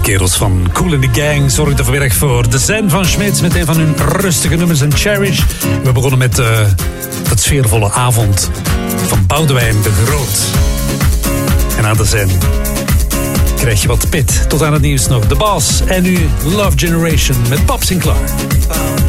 kerels van Kool and the Gang zorgden vanmiddag voor de Zen van Schmitz met een van hun rustige nummers en Cherish. We begonnen met dat sfeervolle avond van Boudewijn de Groot. En aan de Zen krijg je wat pit. Tot aan het nieuws nog. The Boss en nu Love Generation met Bob Sinclair.